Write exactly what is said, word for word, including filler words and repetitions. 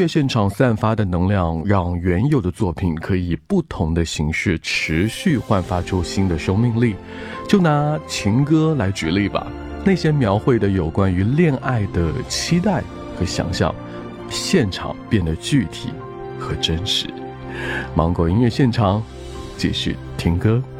乐现场散发的能量，让原有的作品可以以不同的形式持续焕发出新的生命力。就拿情歌来举例吧，那些描绘的有关于恋爱的期待和想象，现场变得具体和真实。芒果音乐现场，继续听歌。